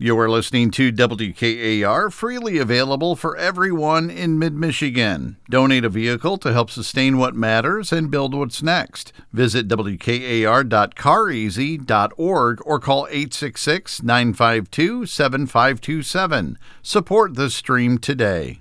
You are listening to WKAR, freely available for everyone in mid-Michigan. Donate a vehicle to help sustain what matters and build what's next. Visit WKAR.careasy.org or call 866-952-7527. Support the stream today.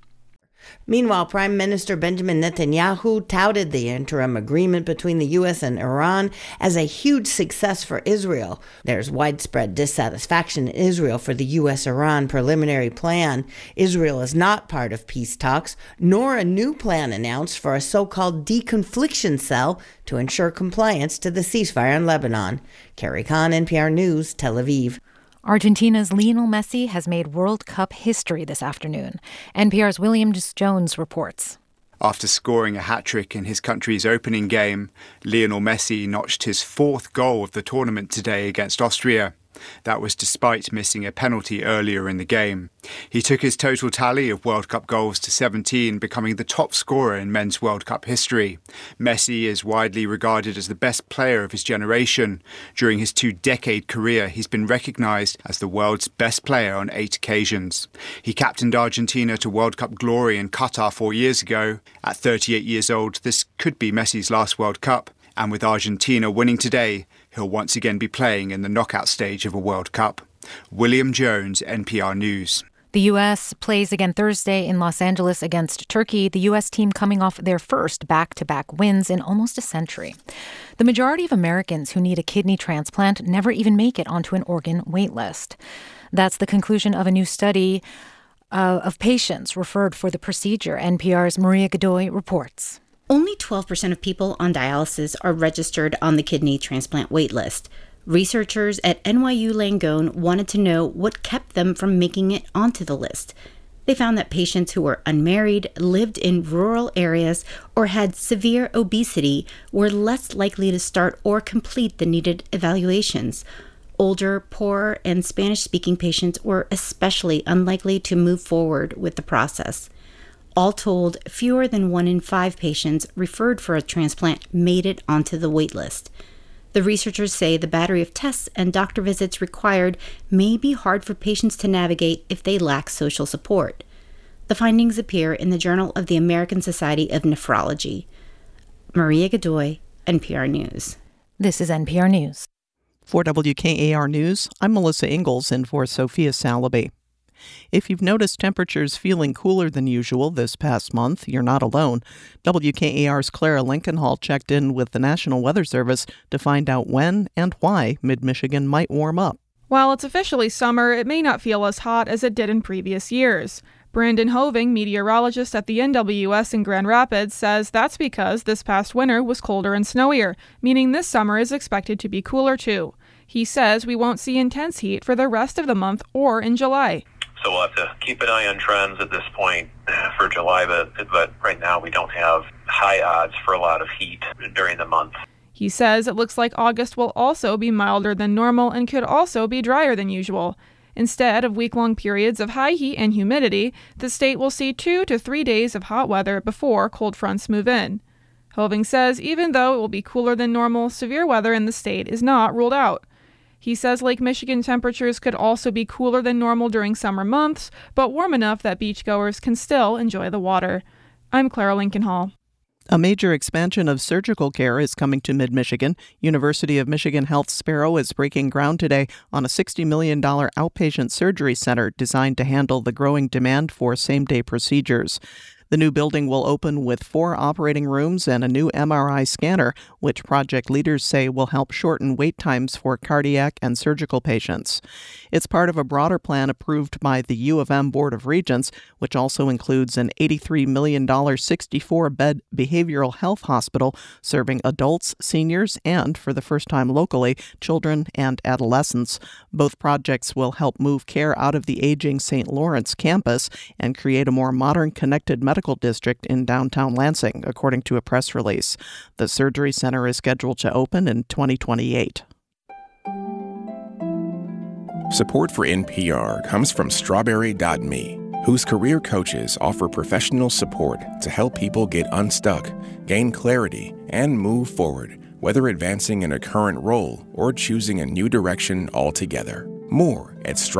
Meanwhile, Prime Minister Benjamin Netanyahu touted the interim agreement between the U.S. and Iran as a huge success for Israel. There's widespread dissatisfaction in Israel for the U.S.-Iran preliminary plan. Israel is not part of peace talks, nor a new plan announced for a so-called deconfliction cell to ensure compliance to the ceasefire in Lebanon. Carrie Kahn, NPR News, Tel Aviv. Argentina's Lionel Messi has made World Cup history this afternoon. NPR's William Jones reports. After scoring a hat-trick in his country's opening game, Lionel Messi notched his fourth goal of the tournament today against Austria. That was despite missing a penalty earlier in the game. He took his total tally of World Cup goals to 17, becoming the top scorer in men's World Cup history. Messi is widely regarded as the best player of his generation. During his 2-decade career, he's been recognized as the world's best player on 8 occasions. He captained Argentina to World Cup glory in Qatar 4 years ago. At 38 years old, this could be Messi's last World Cup. And with Argentina winning today, he'll once again be playing in the knockout stage of a World Cup. William Jones, NPR News. The U.S. plays again Thursday in Los Angeles against Turkey, the U.S. team coming off their first back-to-back wins in almost a century. The majority of Americans who need a kidney transplant never even make it onto an organ wait list. That's the conclusion of a new study of patients referred for the procedure. NPR's Maria Godoy reports. Only 12% of people on dialysis are registered on the kidney transplant wait list. Researchers at NYU Langone wanted to know what kept them from making it onto the list. They found that patients who were unmarried, lived in rural areas, or had severe obesity were less likely to start or complete the needed evaluations. Older, poorer, and Spanish-speaking patients were especially unlikely to move forward with the process. All told, fewer than 1 in 5 patients referred for a transplant made it onto the wait list. The researchers say the battery of tests and doctor visits required may be hard for patients to navigate if they lack social support. The findings appear in the Journal of the American Society of Nephrology. Maria Godoy, NPR News. This is NPR News. For WKAR News, I'm Melissa Ingalls in for Sophia Salaby. If you've noticed temperatures feeling cooler than usual this past month, you're not alone. WKAR's Clara Lincolnhall checked in with the National Weather Service to find out when and why mid-Michigan might warm up. While it's officially summer, it may not feel as hot as it did in previous years. Brandon Hoving, meteorologist at the NWS in Grand Rapids, says that's because this past winter was colder and snowier, meaning this summer is expected to be cooler too. He says we won't see intense heat for the rest of the month or in July. So we'll have to keep an eye on trends at this point for July, but right now we don't have high odds for a lot of heat during the month. He says it looks like August will also be milder than normal and could also be drier than usual. Instead of week-long periods of high heat and humidity, the state will see 2 to 3 days of hot weather before cold fronts move in. Hoving says even though it will be cooler than normal, severe weather in the state is not ruled out. He says Lake Michigan temperatures could also be cooler than normal during summer months, but warm enough that beachgoers can still enjoy the water. I'm Clara Lincolnhall. A major expansion of surgical care is coming to mid-Michigan. University of Michigan Health Sparrow is breaking ground today on a $60 million outpatient surgery center designed to handle the growing demand for same-day procedures. The new building will open with 4 operating rooms and a new MRI scanner, which project leaders say will help shorten wait times for cardiac and surgical patients. It's part of a broader plan approved by the U of M Board of Regents, which also includes an $83 million 64-bed behavioral health hospital serving adults, seniors, and, for the first time locally, children and adolescents. Both projects will help move care out of the aging St. Lawrence campus and create a more modern, connected medical district in downtown Lansing, according to a press release. The surgery center is scheduled to open in 2028. Support for NPR comes from Strawberry.me, whose career coaches offer professional support to help people get unstuck, gain clarity, and move forward, whether advancing in a current role or choosing a new direction altogether. More at